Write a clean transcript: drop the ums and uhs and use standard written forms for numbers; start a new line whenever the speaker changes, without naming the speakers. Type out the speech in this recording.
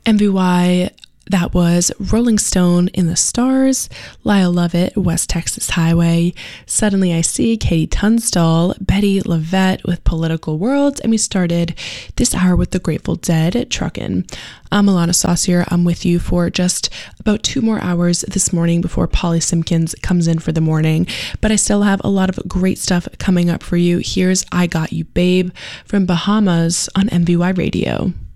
MVY, that was Rolling Stone in the Stars, Lyle Lovett, West Texas Highway, Suddenly I See, Katie Tunstall, Betty LaVette with Political Worlds, and we started this hour with the Grateful Dead, Truckin'. I'm Alana Saucier. I'm with you for just about 2 more hours this morning before Polly Simpkins comes in for the morning, but I still have a lot of great stuff coming up for you. Here's I Got You Babe from Bahamas on MVY Radio.